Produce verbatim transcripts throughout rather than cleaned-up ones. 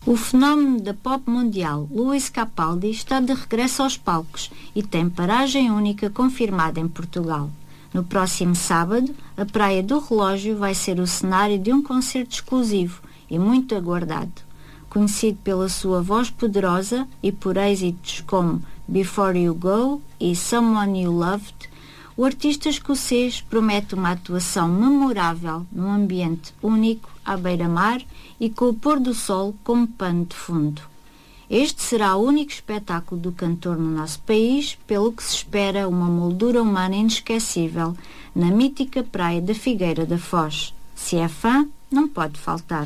O fenómeno da pop mundial, Luís Capaldi, está de regresso aos palcos e tem paragem única confirmada em Portugal. No próximo sábado, a Praia do Relógio vai ser o cenário de um concerto exclusivo e muito aguardado. Conhecido pela sua voz poderosa e por êxitos como Before You Go e Someone You Loved, o artista escocês promete uma atuação memorável num ambiente único à beira-mar e com o pôr do sol como pano de fundo. Este será o único espetáculo do cantor no nosso país, pelo que se espera uma moldura humana inesquecível na mítica praia da Figueira da Foz. Se é fã, não pode faltar.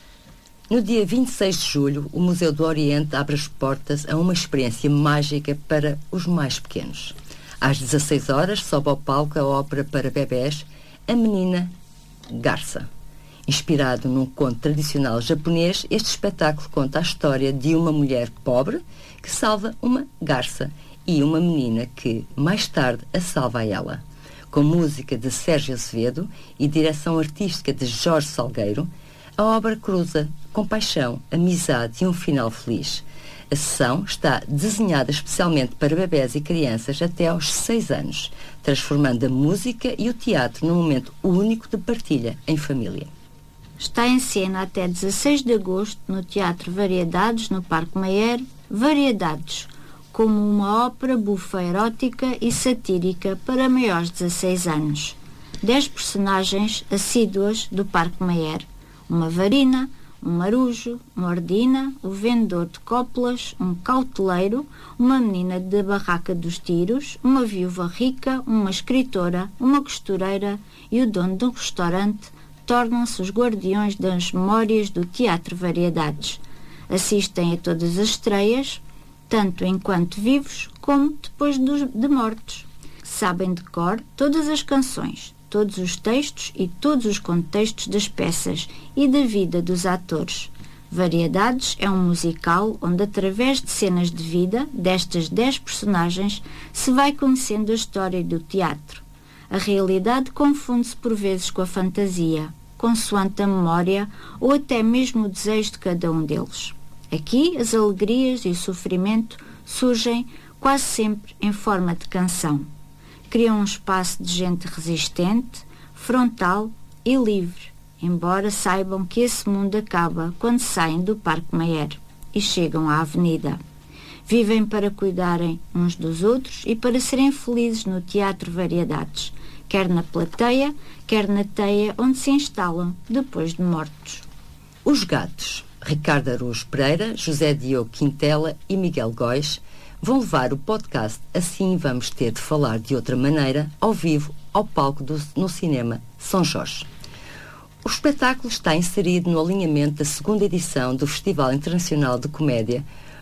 No dia vinte e seis de julho, o Museu do Oriente abre as portas a uma experiência mágica para os mais pequenos. Às dezasseis horas, sobe ao palco a ópera para bebés A Menina Garça. Inspirado num conto tradicional japonês, este espetáculo conta a história de uma mulher pobre que salva uma garça e uma menina que, mais tarde, a salva a ela. Com música de Sérgio Azevedo e direção artística de Jorge Salgueiro, a obra cruza compaixão, amizade e um final feliz. A sessão está desenhada especialmente para bebés e crianças até aos seis anos, transformando a música e o teatro num momento único de partilha em família. Está em cena até dezasseis de agosto no Teatro Variedades, no Parque Mayer, Variedades, como uma ópera bufa erótica e satírica para maiores de dezasseis anos. Dez personagens assíduas do Parque Mayer, uma varina, um marujo, uma ordina, o vendedor de cópulas, um cauteleiro, uma menina da barraca dos tiros, uma viúva rica, uma escritora, uma costureira e o dono de um restaurante tornam-se os guardiões das memórias do Teatro Variedades. Assistem a todas as estreias, tanto enquanto vivos como depois de mortos. Sabem de cor todas as canções, todos os textos e todos os contextos das peças e da vida dos atores. Variedades é um musical onde, através de cenas de vida destas dez personagens, se vai conhecendo a história do teatro. A realidade confunde-se por vezes com a fantasia, consoante a memória ou até mesmo o desejo de cada um deles. Aqui, as alegrias e o sofrimento surgem quase sempre em forma de canção. Criam um espaço de gente resistente, frontal e livre, embora saibam que esse mundo acaba quando saem do Parque Mayer e chegam à avenida. Vivem para cuidarem uns dos outros e para serem felizes no Teatro Variedades, quer na plateia, quer na teia onde se instalam depois de mortos. Os Gatos, Ricardo Araújo Pereira, José Diogo Quintela e Miguel Góis, vão levar o podcast Assim Vamos Ter de Falar de Outra Maneira ao vivo ao palco do, no Cinema São Jorge. O espetáculo está inserido no alinhamento da segunda edição do Festival Internacional de Comédia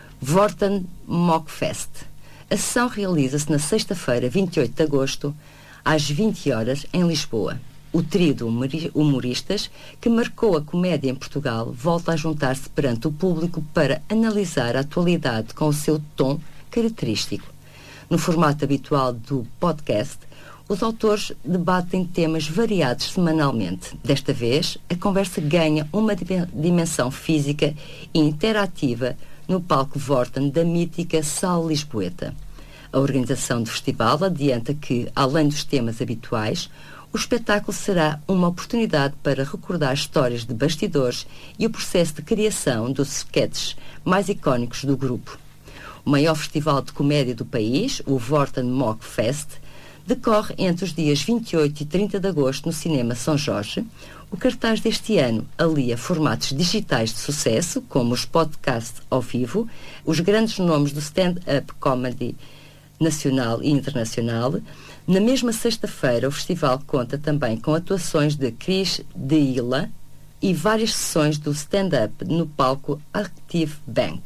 Vorten Mockfest. A sessão realiza-se na sexta-feira, vinte e oito de agosto, às vinte horas, em Lisboa. O trio de humoristas que marcou a comédia em Portugal volta a juntar-se perante o público para analisar a atualidade com o seu tom característico. No formato habitual do podcast, os autores debatem temas variados semanalmente. Desta vez, a conversa ganha uma dimensão física e interativa no palco Vorten da mítica Sala Lisboeta. A organização do festival adianta que, além dos temas habituais, o espetáculo será uma oportunidade para recordar histórias de bastidores e o processo de criação dos sketches mais icónicos do grupo. O maior festival de comédia do país, o Vorten Mockfest, decorre entre os dias vinte e oito e trinta de agosto no Cinema São Jorge. O cartaz deste ano alia formatos digitais de sucesso, como os podcasts ao vivo, os grandes nomes do stand-up comedy nacional e internacional. Na mesma sexta-feira, o festival conta também com atuações de Cris de Ila e várias sessões do stand-up no palco Active Bank.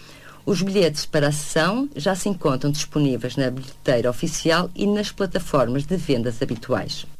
Os bilhetes para a sessão já se encontram disponíveis na bilheteira oficial e nas plataformas de vendas habituais.